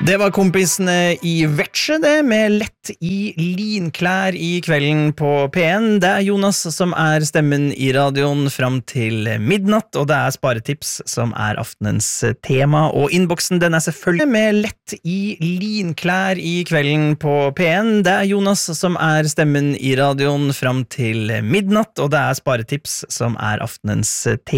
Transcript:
Det var kompisene I Vetsje det, med lett I linklær I kvelden på P1. Det Jonas som stemmen I radioen frem til midnatt, og det sparetips som aftenens tema. Og innboksen den selvfølgelig med lett I linklær I kvelden på P1. Det Jonas som stemmen I radioen frem til midnatt, og det sparetips som aftenens tema.